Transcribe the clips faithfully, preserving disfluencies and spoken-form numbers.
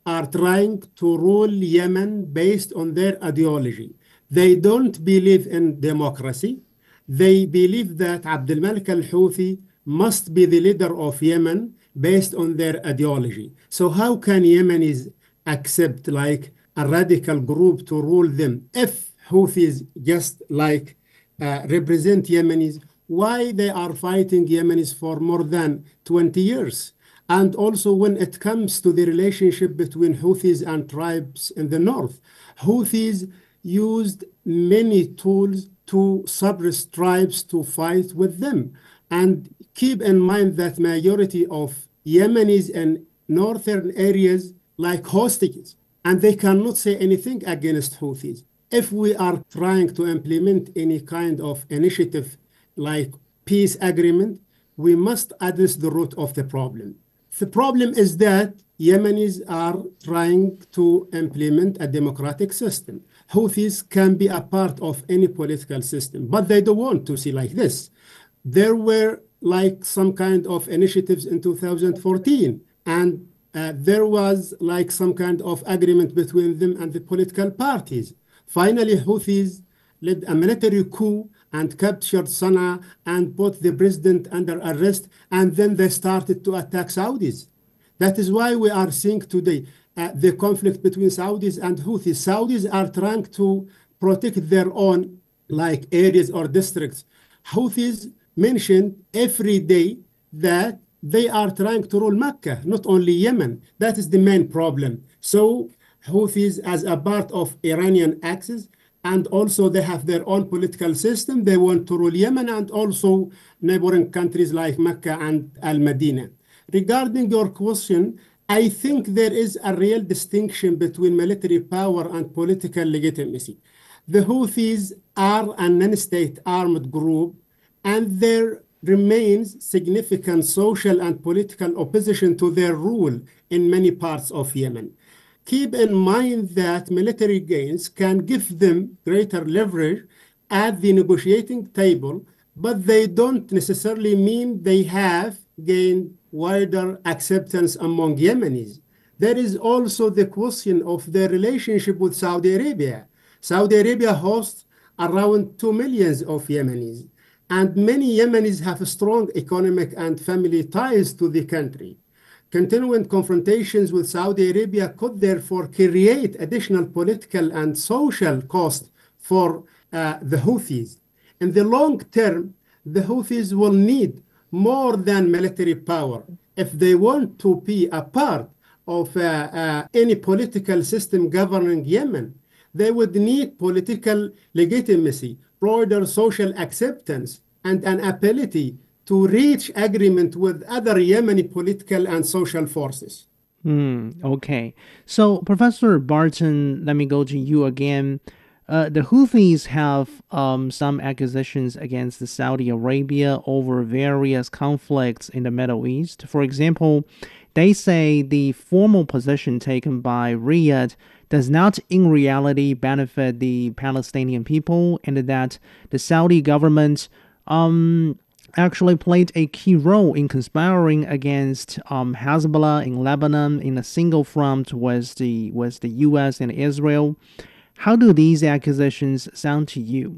are trying to rule Yemen based on their ideology. They don't believe in democracy. They believe that Abdul Malik al-Houthi must be the leader of Yemen based on their ideology. So how can Yemenis accept like a radical group to rule them if Houthis just like uh, represent Yemenis? Why they are fighting Yemenis for more than twenty years? And also when it comes to the relationship between Houthis and tribes in the north, Houthis used many tools to suppress tribes to fight with them. And keep in mind that majority of Yemenis in northern areas like hostages, and they cannot say anything against Houthis. If we are trying to implement any kind of initiative like peace agreement, we must address the root of the problem. The problem is that Yemenis are trying to implement a democratic system. Houthis can be a part of any political system, but they don't want to see like this. There were like some kind of initiatives in two thousand fourteen, and uh, there was like some kind of agreement between them and the political parties. Finally, Houthis led a military coup and captured Sana'a and put the president under arrest, and then they started to attack Saudis. That is why we are seeing today uh, the conflict between Saudis and Houthis. Saudis are trying to protect their own like areas or districts. Houthis mentioned every day that they are trying to rule Mecca, not only Yemen. That is the main problem. So Houthis as a part of Iranian axis, and also they have their own political system. They want to rule Yemen and also neighboring countries like Mecca and Al-Madinah. Regarding your question, I think there is a real distinction between military power and political legitimacy. The Houthis are a non-state armed group, and there remains significant social and political opposition to their rule in many parts of Yemen. Keep in mind that military gains can give them greater leverage at the negotiating table, but they don't necessarily mean they have gained wider acceptance among Yemenis. There is also the question of their relationship with Saudi Arabia. Saudi Arabia hosts around two million of Yemenis, and many Yemenis have strong economic and family ties to the country. Continuing confrontations with Saudi Arabia could therefore create additional political and social cost for uh, the Houthis. In the long term, the Houthis will need more than military power if they want to be a part of uh, uh, any political system governing Yemen. They would need political legitimacy, broader social acceptance, and an ability to reach agreement with other Yemeni political and social forces. Mm, okay. So, Professor Barton, let me go to you again. Uh, the Houthis have um, some accusations against Saudi Arabia over various conflicts in the Middle East. For example, they say the formal position taken by Riyadh does not in reality benefit the Palestinian people, and that the Saudi government um, actually played a key role in conspiring against um, Hezbollah in Lebanon in a single front with the, with the U S and Israel. How do these accusations sound to you?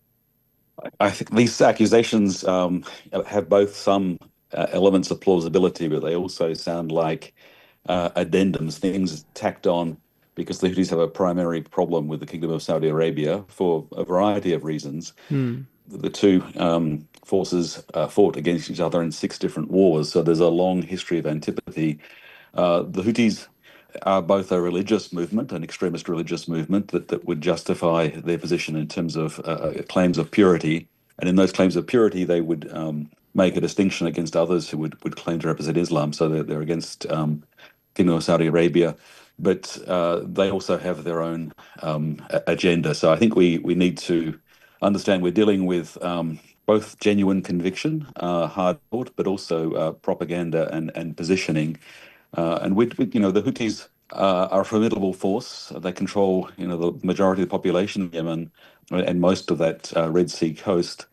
I think these accusations um, have both some uh, elements of plausibility, but they also sound like uh, addendums, things tacked on because the Houthis have a primary problem with the Kingdom of Saudi Arabia for a variety of reasons. Hmm. The two um, forces uh, fought against each other in six different wars, so there's a long history of antipathy. Uh, the Houthis are both a religious movement, an extremist religious movement that, that would justify their position in terms of uh, claims of purity. And in those claims of purity, they would um, make a distinction against others who would, would claim to represent Islam. So they're, they're against um, Kingdom of Saudi Arabia. But uh, they also have their own um, agenda. So I think we, we need to understand we're dealing with um, both genuine conviction, uh, hard thought, but also uh, propaganda and, and positioning. Uh, and we, we, you know, the Houthis uh, are a formidable force. They control, you know, the majority of the population of Yemen and most of that uh, Red Sea coast.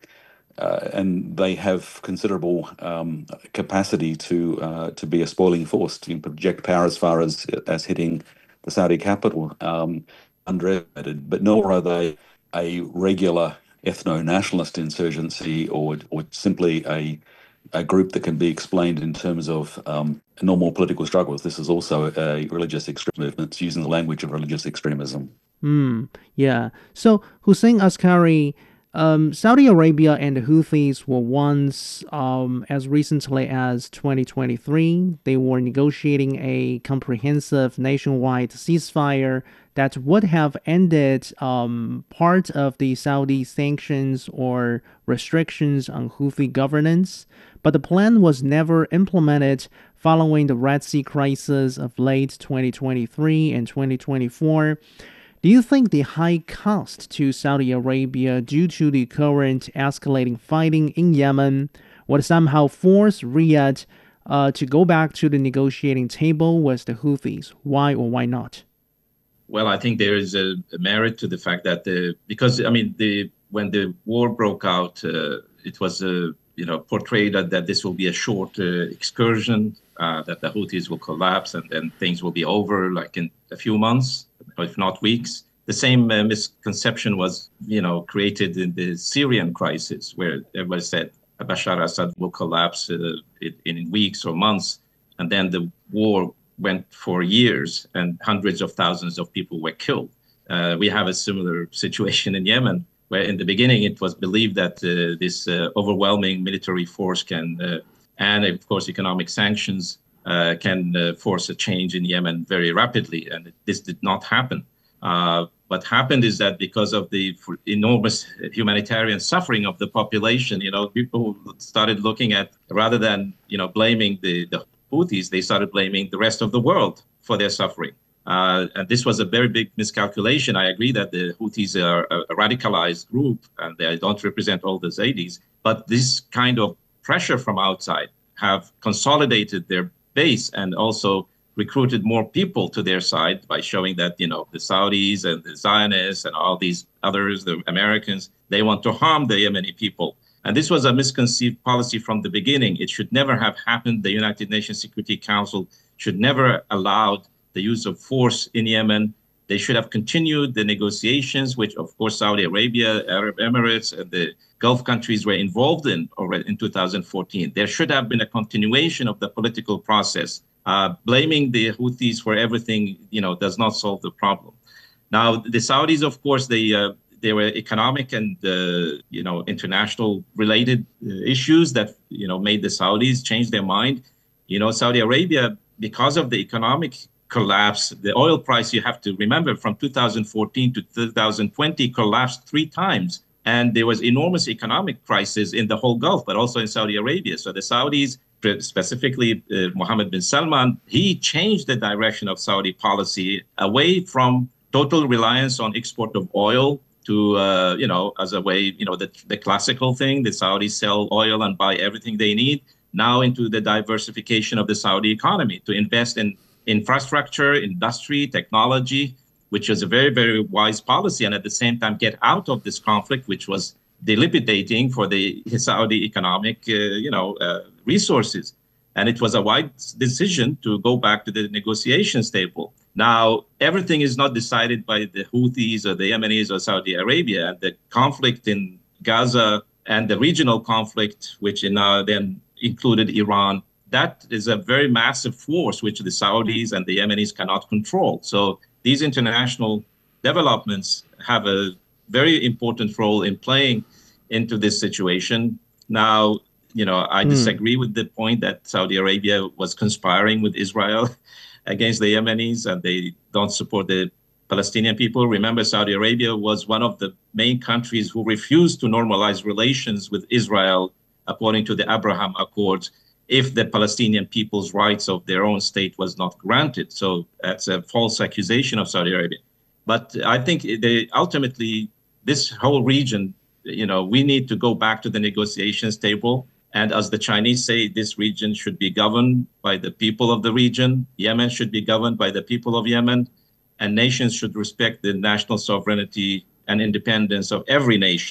uh, and they have considerable um, capacity to uh, to be a spoiling force, to project power as far as as hitting the Saudi capital, um, underestimated. But nor are they a regular ethno-nationalist insurgency, or or simply a a group that can be explained in terms of um, normal political struggles. This is also a religious extreme movement using the language of religious extremism. Hmm. Yeah. So Hussein Askari, um, Saudi Arabia and the Houthis were once, um, as recently as twenty twenty-three, they were negotiating a comprehensive nationwide ceasefire that would have ended um, part of the Saudi sanctions or restrictions on Houthi governance. But the plan was never implemented following the Red Sea crisis of late twenty twenty-three and twenty twenty-four. Do you think the high cost to Saudi Arabia due to the current escalating fighting in Yemen would somehow force Riyadh uh, to go back to the negotiating table with the Houthis? Why or why not? Well, I think there is a, a merit to the fact that the because I mean the when the war broke out, uh, it was uh, you know portrayed that, that this will be a short uh, excursion, uh, that the Houthis will collapse and then things will be over like in a few months, if not weeks. The same uh, misconception was, you know, created in the Syrian crisis, where everybody said Bashar Assad will collapse uh, in, in weeks or months, and then the war went for years, and hundreds of thousands of people were killed. Uh, we have a similar situation in Yemen, where in the beginning it was believed that uh, this uh, overwhelming military force can, uh, and of course economic sanctions, Uh, can uh, force a change in Yemen very rapidly, and this did not happen. Uh, what happened is that because of the enormous humanitarian suffering of the population, you know, people started looking at, rather than, you know, blaming the, the Houthis, they started blaming the rest of the world for their suffering. Uh, and this was a very big miscalculation. I agree that the Houthis are a, a radicalized group and they don't represent all the Zaydis, but this kind of pressure from outside have consolidated their base and also recruited more people to their side by showing that, you know, the Saudis and the Zionists and all these others, the Americans, they want to harm the Yemeni people. And this was a misconceived policy from the beginning. It should never have happened. The United Nations Security Council should never allowed the use of force in Yemen. They should have continued the negotiations, which, of course, Saudi Arabia, Arab Emirates, and the Gulf countries were involved in already in two thousand fourteen. There should have been a continuation of the political process. Uh, blaming the Houthis for everything, you know, does not solve the problem. Now, the Saudis, of course, they uh, there were economic and uh, you know international related uh, issues that you know made the Saudis change their mind. You know, Saudi Arabia, because of the economic collapse, the oil price, you have to remember, from two thousand fourteen to two thousand twenty collapsed three times. And there was enormous economic crisis in the whole Gulf, but also in Saudi Arabia. So the Saudis, specifically uh, Mohammed bin Salman, he changed the direction of Saudi policy away from total reliance on export of oil to, uh, you know, as a way, you know, the, the classical thing, the Saudis sell oil and buy everything they need, now into the diversification of the Saudi economy to invest in infrastructure, industry, technology, which was a very, very wise policy, and at the same time get out of this conflict, which was dilapidating for the Saudi economic, uh, you know, uh, resources. And it was a wise decision to go back to the negotiations table. Now, everything is not decided by the Houthis or the Yemenis or Saudi Arabia. And the conflict in Gaza and the regional conflict, which now then included Iran, that is a very massive force which the Saudis and the Yemenis cannot control. So these international developments have a very important role in playing into this situation. Now, you know, I disagree mm. with the point that Saudi Arabia was conspiring with Israel against the Yemenis and they don't support the Palestinian people. Remember, Saudi Arabia was one of the main countries who refused to normalize relations with Israel according to the Abraham Accords if the Palestinian people's rights of their own state was not granted. So that's a false accusation of Saudi Arabia. But I think they ultimately, this whole region, you know, we need to go back to the negotiations table. And as the Chinese say, this region should be governed by the people of the region. Yemen should be governed by the people of Yemen. And nations should respect the national sovereignty and independence of every nation.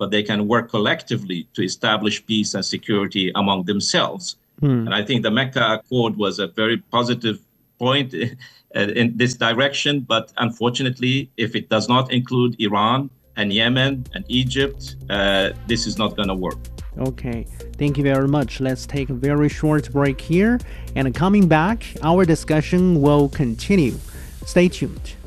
but they can work collectively to establish peace and security among themselves. Mm. And I think the Mecca Accord was a very positive point in this direction. But unfortunately, if it does not include Iran and Yemen and Egypt, uh, this is not going to work. Okay, thank you very much. Let's take a very short break here. And coming back, our discussion will continue. Stay tuned.